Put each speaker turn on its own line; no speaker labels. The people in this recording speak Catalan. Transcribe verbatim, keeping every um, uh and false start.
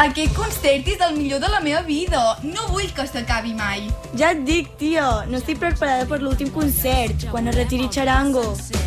Aquest concert és el millor de la meva vida. No vull que s'acabi mai.
Ja et dic, tio, no estic preparada per l'últim concert, quan es retiri Charango.